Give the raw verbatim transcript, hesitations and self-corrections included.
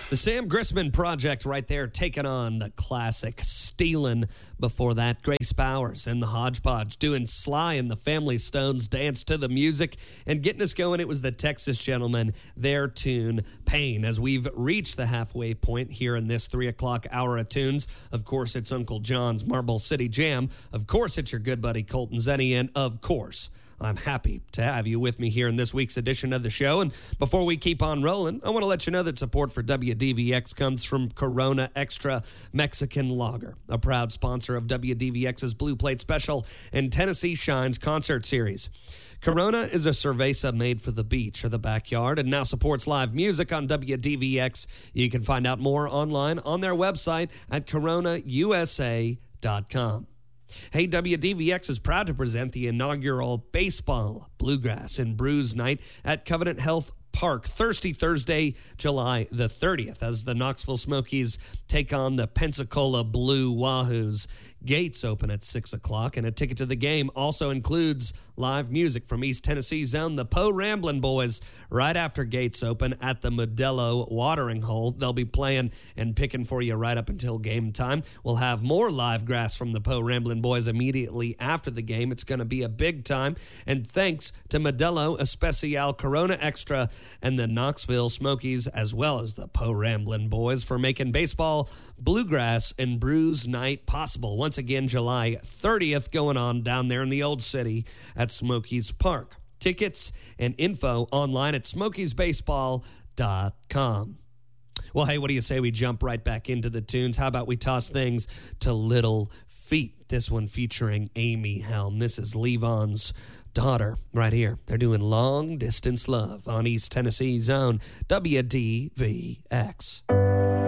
The Sam Grissman Project right there, taking on the classic Stealin'. Before that, Grace Bowers and the Hodgepodge doing Sly and the Family Stones dance to the music. And getting us going, it was the Texas Gentlemen, their tune, Pain. As we've reached the halfway point here in this three o'clock hour of tunes, of course, it's Uncle John's Marble City Jam. Of course, it's your good buddy Colton Zenny. And of course, I'm happy to have you with me here in this week's edition of the show. And before we keep on rolling, I want to let you know that support for W D V X comes from Corona Extra Mexican Lager, a proud sponsor of W D V X's Blue Plate Special and Tennessee Shines concert series. Corona is a cerveza made for the beach or the backyard and now supports live music on W D V X. You can find out more online on their website at corona u s a dot com. Hey, W D V X is proud to present the inaugural Baseball, Bluegrass, and Brews Night at Covenant Health Park, Thursday, Thursday, July the thirtieth, as the Knoxville Smokies take on the Pensacola Blue Wahoos. Gates open at six o'clock, and a ticket to the game also includes live music from East Tennessee's own the Poe Ramblin' Boys right after gates open at the Modelo Watering Hole. They'll be playing and picking for you right up until game time. We'll have more live grass from the Poe Ramblin' Boys immediately after the game. It's going to be a big time, and thanks to Modelo Especial, Corona Extra, and the Knoxville Smokies, as well as the Poe Ramblin' Boys, for making baseball, bluegrass, and brews night possible. Once again, July thirtieth, going on down there in the Old City at Smokies Park. Tickets and info online at smokies baseball dot com. Well, hey, what do you say we jump right back into the tunes? How about we toss things to Little Feat? This one featuring Amy Helm. This is Levon's daughter right here. They're doing Long Distance Love on East Tennessee's own W D V X.